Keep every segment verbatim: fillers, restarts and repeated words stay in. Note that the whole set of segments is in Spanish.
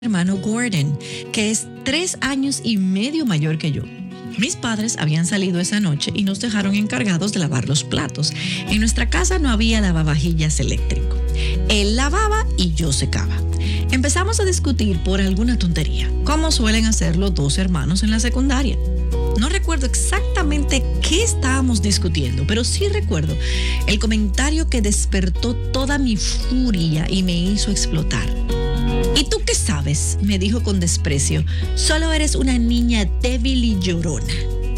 hermano Gordon, que es tres años y medio mayor que yo. Mis padres habían salido esa noche y nos dejaron encargados de lavar los platos. En nuestra casa no había lavavajillas eléctrico. Él lavaba y yo secaba. Empezamos a discutir por alguna tontería, como suelen hacer los dos hermanos en la secundaria. No recuerdo exactamente qué estábamos discutiendo, pero sí recuerdo el comentario que despertó toda mi furia y me hizo explotar. ¿Y tú qué sabes?, me dijo con desprecio. Solo eres una niña débil y llorona.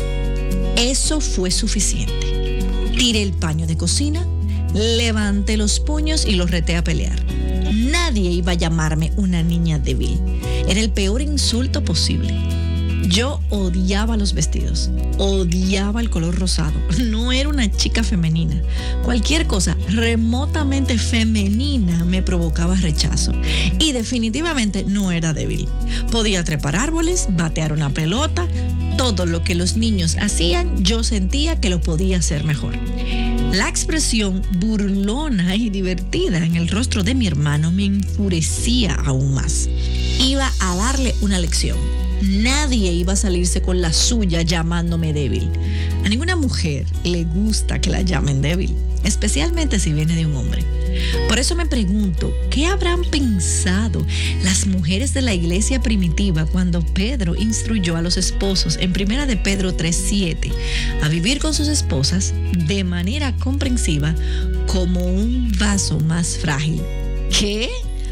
Eso fue suficiente. Tiré el paño de cocina, levanté los puños y los reté a pelear. Nadie iba a llamarme una niña débil. Era el peor insulto posible. Yo odiaba los vestidos, odiaba el color rosado. No era una chica femenina. Cualquier cosa remotamente femenina me provocaba rechazo. Y definitivamente no era débil. Podía trepar árboles, batear una pelota. Todo lo que los niños hacían, yo sentía que lo podía hacer mejor. La expresión burlona y divertida en el rostro de mi hermano me enfurecía aún más. Iba a darle una lección. Nadie iba a salirse con la suya llamándome débil. A ninguna mujer le gusta que la llamen débil, especialmente si viene de un hombre. Por eso me pregunto, ¿qué habrán pensado las mujeres de la iglesia primitiva cuando Pedro instruyó a los esposos en primera de Pedro tres siete a vivir con sus esposas de manera comprensiva como un vaso más frágil? ¿Qué?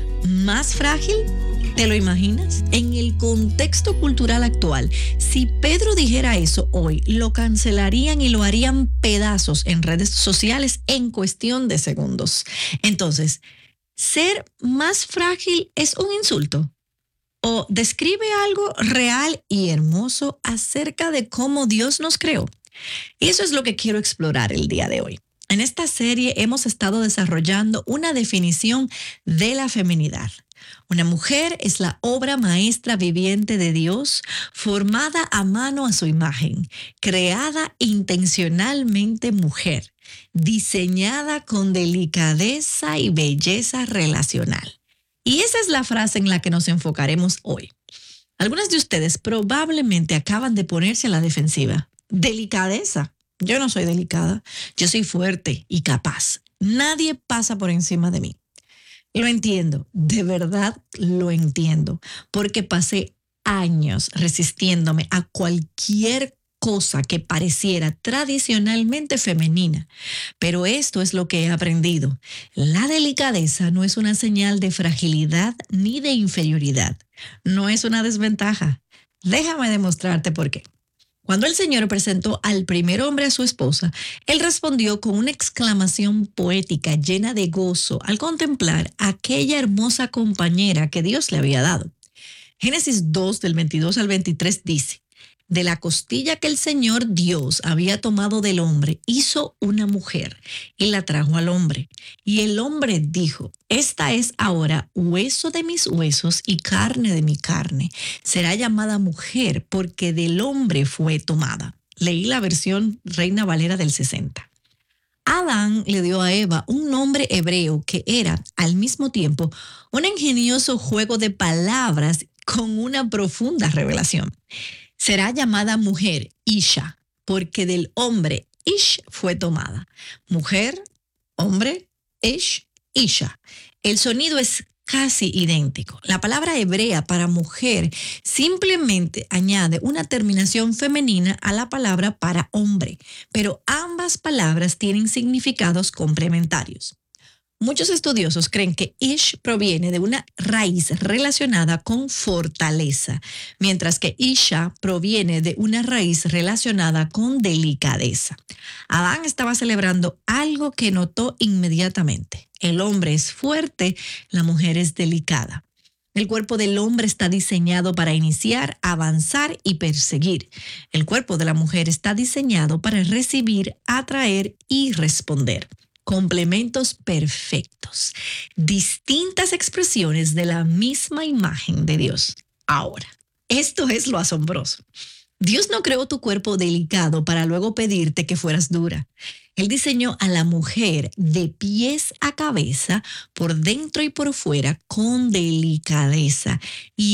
¿Más frágil? ¿Te lo imaginas? En el contexto cultural actual, si Pedro dijera eso hoy, lo cancelarían y lo harían pedazos en redes sociales en cuestión de segundos. Entonces, ¿ser más frágil es un insulto? ¿O describe algo real y hermoso acerca de cómo Dios nos creó? Y eso es lo que quiero explorar el día de hoy. En esta serie hemos estado desarrollando una definición de la feminidad. Una mujer es la obra maestra viviente de Dios, formada a mano a su imagen, creada intencionalmente mujer, diseñada con delicadeza y belleza relacional. Y esa es la frase en la que nos enfocaremos hoy. Algunas de ustedes probablemente acaban de ponerse a la defensiva. Delicadeza. Yo no soy delicada. Yo soy fuerte y capaz. Nadie pasa por encima de mí. Lo entiendo, de verdad lo entiendo, porque pasé años resistiéndome a cualquier cosa que pareciera tradicionalmente femenina. Pero esto es lo que he aprendido. La delicadeza no es una señal de fragilidad ni de inferioridad. No es una desventaja. Déjame demostrarte por qué. Cuando el Señor presentó al primer hombre a su esposa, Él respondió con una exclamación poética llena de gozo al contemplar a aquella hermosa compañera que Dios le había dado. Génesis dos, del veintidós al veintitrés dice: de la costilla que el Señor Dios había tomado del hombre, hizo una mujer y la trajo al hombre. Y el hombre dijo: esta es ahora hueso de mis huesos y carne de mi carne. Será llamada mujer porque del hombre fue tomada. Leí la versión Reina Valera del sesenta. Adán le dio a Eva un nombre hebreo que era, al mismo tiempo, un ingenioso juego de palabras con una profunda revelación. Será llamada mujer, Isha, porque del hombre, Ish, fue tomada. Mujer, hombre, Ish, Isha. El sonido es casi idéntico. La palabra hebrea para mujer simplemente añade una terminación femenina a la palabra para hombre, pero ambas palabras tienen significados complementarios. Muchos estudiosos creen que Ish proviene de una raíz relacionada con fortaleza, mientras que Isha proviene de una raíz relacionada con delicadeza. Adán estaba celebrando algo que notó inmediatamente. El hombre es fuerte, la mujer es delicada. El cuerpo del hombre está diseñado para iniciar, avanzar y perseguir. El cuerpo de la mujer está diseñado para recibir, atraer y responder. Complementos perfectos, distintas expresiones de la misma imagen de Dios. Ahora, esto es lo asombroso. Dios no creó tu cuerpo delicado para luego pedirte que fueras dura. Él diseñó a la mujer de pies a cabeza, por dentro y por fuera, con delicadeza. Y